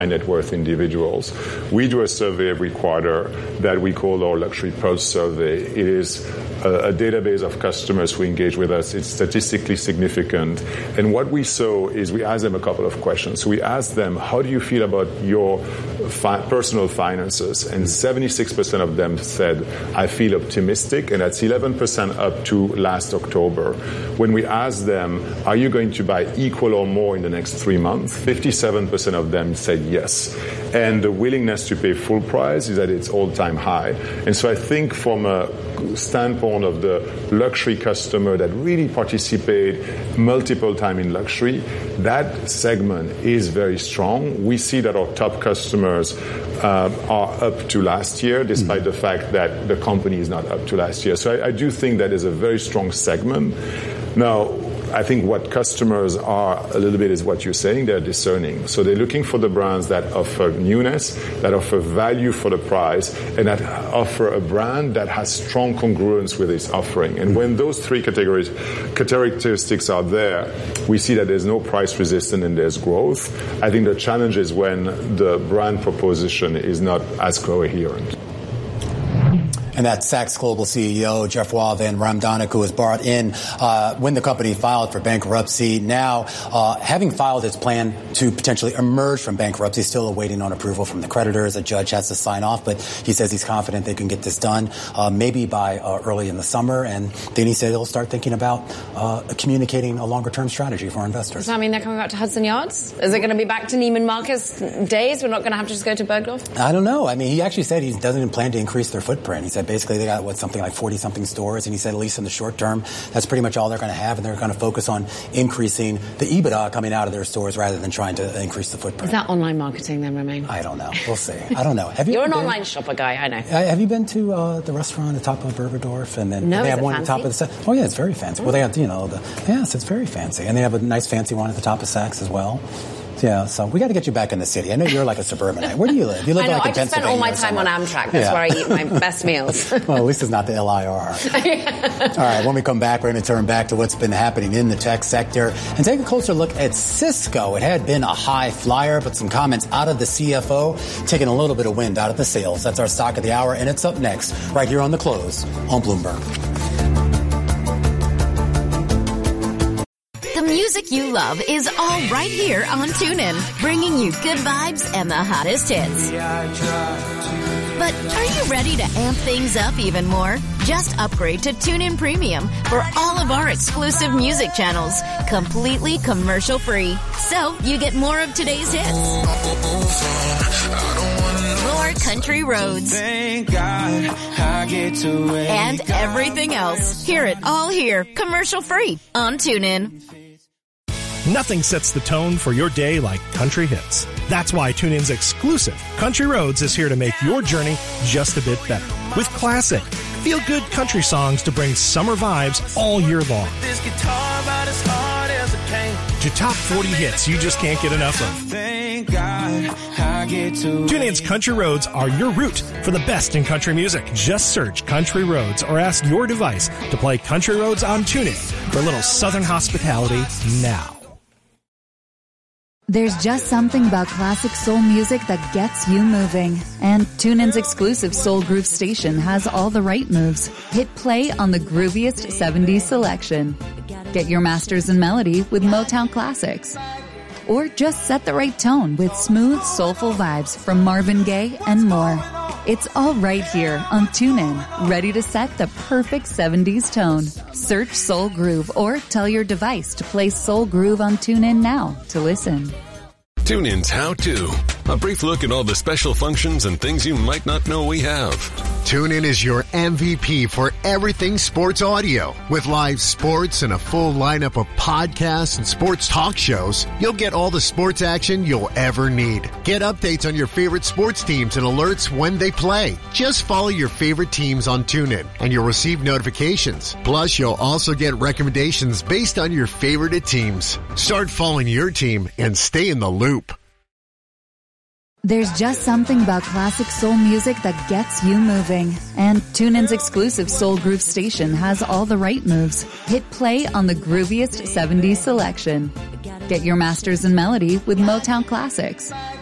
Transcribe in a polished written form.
net worth individuals. We do a survey every quarter that we call our Luxury Pulse survey. It is a database of customers who engage with us. It's statistically significant. And what we saw is we asked them a couple of questions. So we asked them, how do you feel about your personal finances? And 76% of them said, I feel optimistic. And that's 11% up to last October. When we asked them, are you going to buy equal or more in the next 3 months? 57% of them said yes. And the willingness to pay full price is at its all-time high. And so I think from a standpoint of the luxury customer that really participate multiple times in luxury, that segment is very strong. We see that our top customers are up to last year, despite the fact that the company is not up to last year. So I do think that is a very strong segment. Now, I think what customers are a little bit is what you're saying. They're discerning. So they're looking for the brands that offer newness, that offer value for the price, and that offer a brand that has strong congruence with its offering. And when those three characteristics are there, we see that there's no price resistance and there's growth. I think the challenge is when the brand proposition is not as coherent. And that's Saks Global CEO Geoffroy Van Ramdonk, who was brought in when the company filed for bankruptcy. Now, having filed its plan to potentially emerge from bankruptcy, still awaiting on approval from the creditors. A judge has to sign off, but he says he's confident they can get this done maybe by early in the summer. And then he said he'll start thinking about communicating a longer-term strategy for investors. Does that mean they're coming back to Hudson Yards? Is it going to be back to Neiman Marcus days? We're not going to have to just go to Bergdorf? I don't know. I mean, he actually said he doesn't even plan to increase their footprint. He said basically they got, something like 40-something stores, and he said at least in the short term, that's pretty much all they're going to have, and they're going to focus on increasing the EBITDA coming out of their stores rather than trying to increase the footprint. Is that online marketing then, Romain? I don't know. We'll see. I don't know. Have You're an online shopper guy, I know. Have you been to the restaurant at the top of Bergdorf? And then no, they have is it one fancy? at the top of the Oh, yeah, it's very fancy. Well, they have, yes, it's very fancy. And they have a nice fancy one at the top of Saks as well. Yeah, so we got to get you back in the city. I know you're like a suburbanite. Where do you live? You live I know, like in I just spent all my time on Amtrak. That's where I eat my best meals. Well, at least it's not the LIR. All right, when we come back, we're going to turn back to what's been happening in the tech sector and take a closer look at Cisco. It had been a high flyer, but some comments out of the CFO taking a little bit of wind out of the sails. That's our stock of the hour, and it's up next right here on The Close on Bloomberg. The music you love is all right here on TuneIn, bringing you good vibes and the hottest hits. But are you ready to amp things up even more? Just upgrade to TuneIn Premium for all of our exclusive music channels, completely commercial-free. So you get more of today's hits. More country roads. And everything else. Hear it all here, commercial-free on TuneIn. Nothing sets the tone for your day like country hits. That's why TuneIn's exclusive Country Roads is here to make your journey just a bit better. With classic, feel-good country songs to bring summer vibes all year long. To top 40 hits you just can't get enough of. TuneIn's Country Roads are your route for the best in country music. Just search Country Roads or ask your device to play Country Roads on TuneIn for a little southern hospitality now. There's just something about classic soul music that gets you moving. And TuneIn's exclusive Soul Groove station has all the right moves. Hit play on the grooviest 70s selection. Get your masters in melody with Motown classics. Or just set the right tone with smooth, soulful vibes from Marvin Gaye and more. It's all right here on TuneIn, ready to set the perfect 70s tone. Search Soul Groove or tell your device to play Soul Groove on TuneIn now to listen. TuneIn's How To. A brief look at all the special functions and things you might not know we have. TuneIn is your MVP for everything sports audio. With live sports and a full lineup of podcasts and sports talk shows, you'll get all the sports action you'll ever need. Get updates on your favorite sports teams and alerts when they play. Just follow your favorite teams on TuneIn and you'll receive notifications. Plus, you'll also get recommendations based on your favorite teams. Start following your team and stay in the loop. There's just something about classic soul music that gets you moving. And TuneIn's exclusive Soul Groove station has all the right moves. Hit play on the grooviest 70s selection. Get your masters in melody with Motown classics.